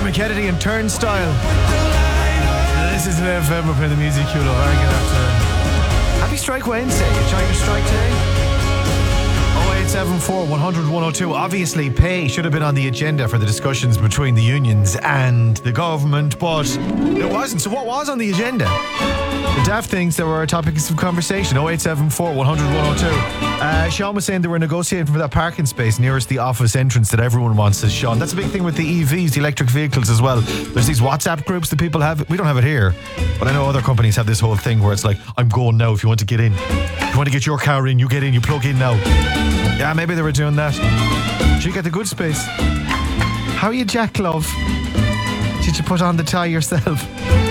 Dermot Kennedy and Turnstile. This is an FM. We're playing the music you love. Very good afternoon. Happy Strike Wednesday. You trying your strike today? 0874 100 102. Obviously, pay should have been on the agenda for the discussions between the unions and the government, but it wasn't. So what was on the agenda? The Daft thinks there were topics of conversation. 0874 100 102. Sean was saying they were negotiating for that parking space nearest the office entrance that everyone wants, says Sean. That's a big thing with the EVs, the electric vehicles as well. There's these WhatsApp groups that people have. We don't have it here, but I know other companies have this whole thing where it's like, I'm going now if you want to get in. If you want to get your car in, you get in, you plug in now. Yeah, maybe they were doing that. You get the good space. How are you, Jack Love? Did you put on the tie yourself?